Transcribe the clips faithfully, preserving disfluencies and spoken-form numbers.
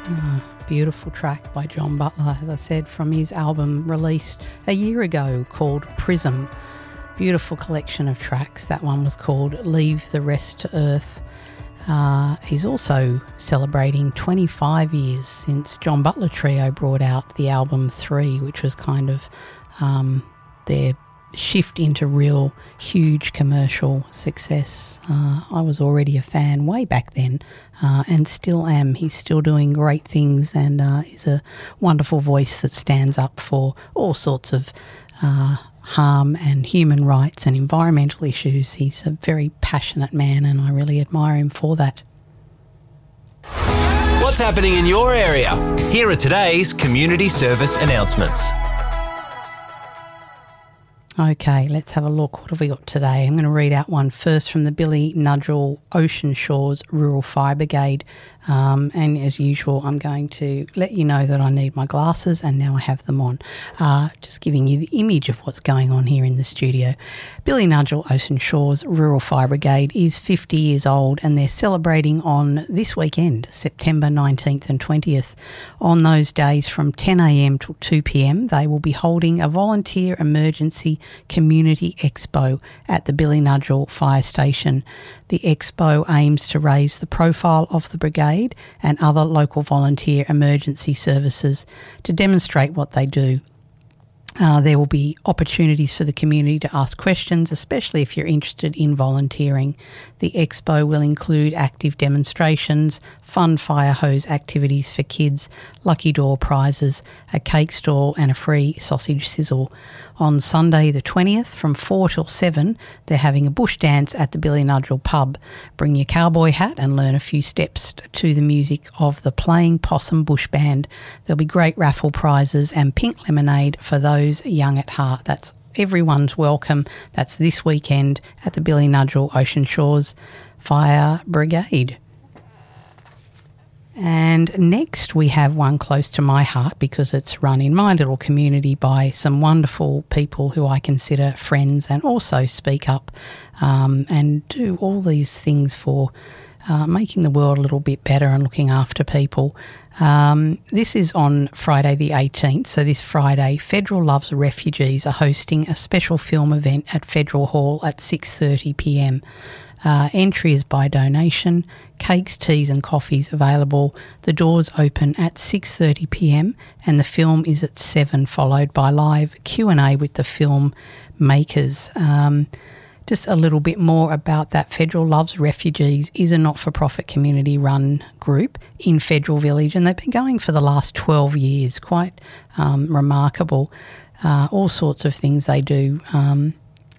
Oh, beautiful track by John Butler, as I said, from his album released a year ago called Prism. Beautiful collection of tracks. That one was called Leave the Rest to Earth. Uh, he's also celebrating twenty-five years since John Butler Trio brought out the album Three, which was kind of um, their shift into real huge commercial success. Uh, I was already a fan way back then uh, and still am. He's still doing great things and uh, is a wonderful voice that stands up for all sorts of uh, harm and human rights and environmental issues. He's a very passionate man and I really admire him for that. What's happening in your area? Here are today's community service announcements. Okay, let's have a look. What have we got today? I'm going to read out one first from the Billy Nudgell Ocean Shores Rural Fire Brigade. Um, and as usual, I'm going to let you know that I need my glasses and now I have them on. Uh, just giving you the image of what's going on here in the studio. Billy Nudgell Ocean Shores Rural Fire Brigade is fifty years old and they're celebrating on this weekend, September nineteenth and twentieth. On those days from ten a.m. till two p.m, they will be holding a volunteer emergency community expo at the Billy Nudgell Fire Station. The expo aims to raise the profile of the brigade and other local volunteer emergency services to demonstrate what they do. Uh, there will be opportunities for the community to ask questions, especially if you're interested in volunteering. The expo will include active demonstrations, fun fire hose activities for kids, lucky draw prizes, a cake stall and a free sausage sizzle. On Sunday the twentieth from four till seven, they're having a bush dance at the Billy Nudgell pub. Bring your cowboy hat and learn a few steps to the music of the Playing Possum Bush Band. There'll be great raffle prizes and pink lemonade for those young at heart. That's everyone's welcome. That's this weekend at the Billy Nudgell Ocean Shores Fire Brigade. And next we have one close to my heart because it's run in my little community by some wonderful people who I consider friends and also speak up um, and do all these things for uh, making the world a little bit better and looking after people. Um, this is on Friday the eighteenth, so this Friday Federal Loves Refugees are hosting a special film event at Federal Hall at six thirty p.m. Uh, entry is by donation. Cakes, teas and coffees available. The doors open at six thirty p.m. and the film is at seven, followed by live Q and A with the film makers. Um, just a little bit more about that. Federal Loves Refugees is a not-for-profit community-run group in Federal Village and they've been going for the last twelve years. Quite um, remarkable. Uh, all sorts of things they do um,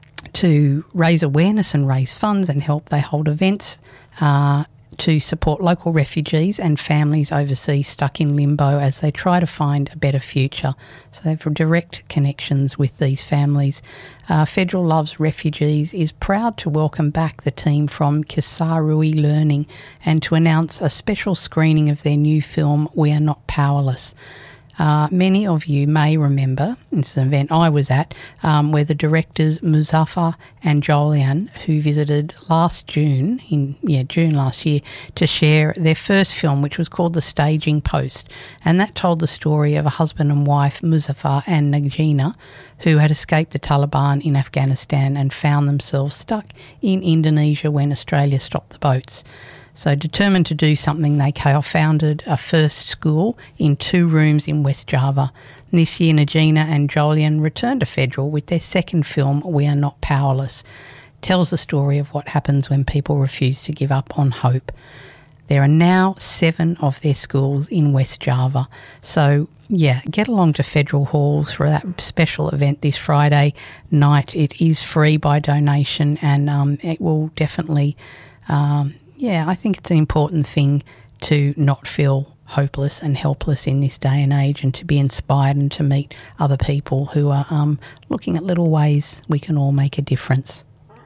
to raise awareness and raise funds and help. They hold events uh, to support local refugees and families overseas stuck in limbo as they try to find a better future. So they have direct connections with these families. Uh, Federal Loves Refugees is proud to welcome back the team from Kisarui Learning and to announce a special screening of their new film, We Are Not Powerless. Uh, many of you may remember, it's an event I was at, um, where the directors Muzaffar and Jolian, who visited last June, in yeah June last year, to share their first film, which was called The Staging Post. And that told the story of a husband and wife, Muzaffar and Najina, who had escaped the Taliban in Afghanistan and found themselves stuck in Indonesia when Australia stopped the boats. So determined to do something, they co-founded a first school in two rooms in West Java. And this year, Najina and Jolian returned to Federal with their second film, We Are Not Powerless. Tells the story of what happens when people refuse to give up on hope. There are now seven of their schools in West Java. So, yeah, get along to Federal Halls for that special event this Friday night. It is free by donation and um, it will definitely... Um, Yeah, I think it's an important thing to not feel hopeless and helpless in this day and age and to be inspired and to meet other people who are um, looking at little ways we can all make a difference.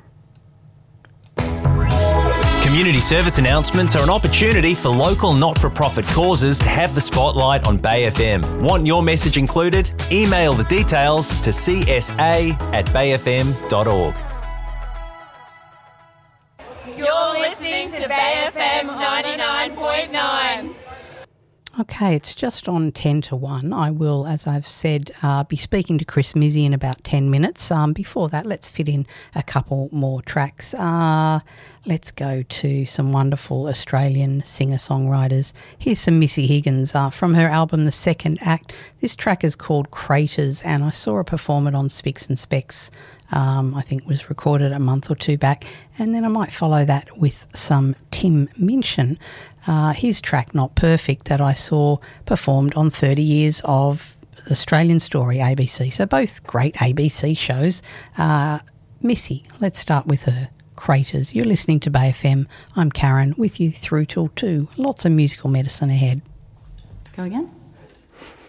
Community service announcements are an opportunity for local not-for-profit causes to have the spotlight on Bay F M. Want your message included? Email the details to c s a at bay f m dot org. You're listening to Bay F M ninety-nine point nine. Okay, it's just on ten to one. I will, as I've said, uh, be speaking to Chris Mizzi in about ten minutes. Um, before that, let's fit in a couple more tracks. Uh, let's go to some wonderful Australian singer-songwriters. Here's some Missy Higgins uh, from her album The Second Act. This track is called Craters, and I saw her perform it on Spicks and Specs. Um, I think it was recorded a month or two back, and then I might follow that with some Tim Minchin. Uh, his track Not Perfect that I saw performed on thirty years of Australian Story, A B C. So both great A B C shows. Uh, Missy, let's start with her. Craters. You're listening to Bay F M. I'm Karen with you through till two. Lots of musical medicine ahead. Go again?